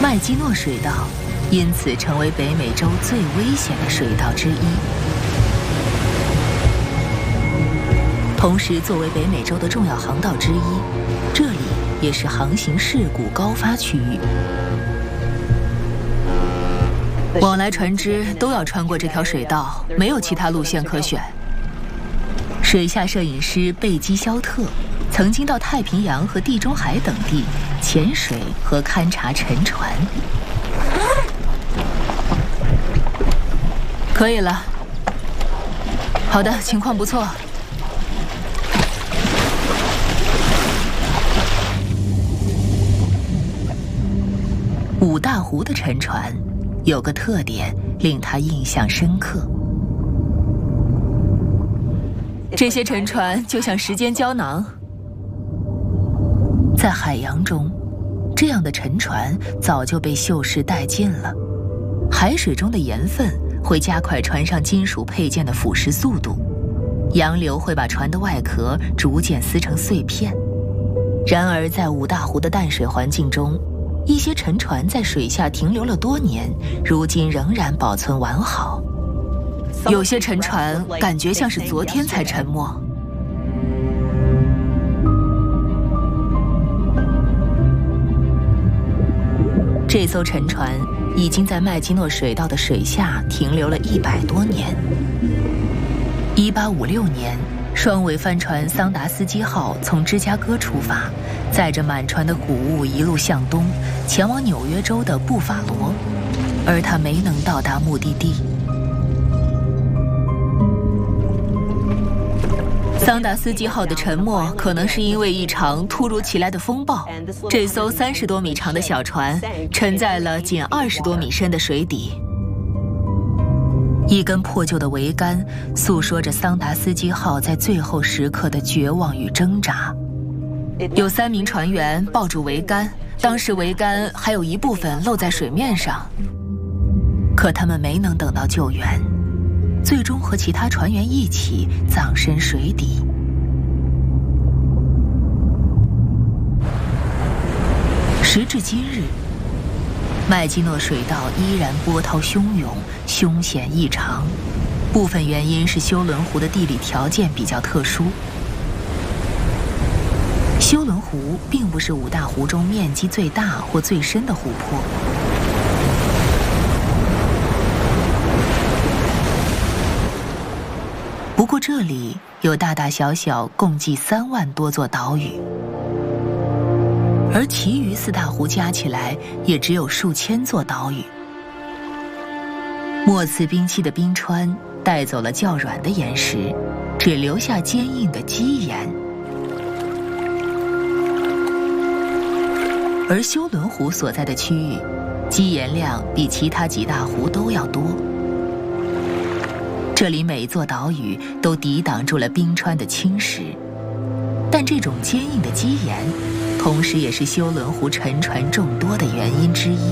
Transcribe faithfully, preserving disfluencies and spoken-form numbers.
麦基诺水道因此成为北美洲最危险的水道之一。同时，作为北美洲的重要航道之一，这里也是航行事故高发区域。往来船只都要穿过这条水道，没有其他路线可选。水下摄影师贝基肖特曾经到太平洋和地中海等地潜水和勘察沉船。可以了。好的，情况不错。五大湖的沉船有个特点令他印象深刻。这些沉船就像时间胶囊，在海洋中，这样的沉船早就被锈蚀殆尽了。海水中的盐分会加快船上金属配件的腐蚀速度，洋流会把船的外壳逐渐撕成碎片。然而，在五大湖的淡水环境中，一些沉船在水下停留了多年，如今仍然保存完好。有些沉船感觉像是昨天才沉没。这艘沉船已经在麦基诺水道的水下停留了一百多年。一八五六年，双桅帆船桑达斯基号从芝加哥出发，载着满船的谷物一路向东，前往纽约州的布法罗，而它没能到达目的地。桑达斯基号的沉没可能是因为一场突如其来的风暴。这艘三十多米长的小船沉在了仅二十多米深的水底。一根破旧的桅杆诉说着桑达斯基号在最后时刻的绝望与挣扎。有三名船员抱住桅杆，当时桅杆还有一部分露在水面上，可他们没能等到救援，最终和其他船员一起葬身水底。时至今日，麦基诺水道依然波涛汹涌，凶险异常。部分原因是休伦湖的地理条件比较特殊。休伦湖并不是五大湖中面积最大或最深的湖泊。不过这里有大大小小共计三万多座岛屿，而其余四大湖加起来也只有数千座岛屿。末次冰期的冰川带走了较软的岩石，只留下坚硬的基岩。而休伦湖所在的区域，基岩量比其他几大湖都要多。这里每座岛屿都抵挡住了冰川的侵蚀，但这种坚硬的基岩，同时也是休伦湖沉船众多的原因之一。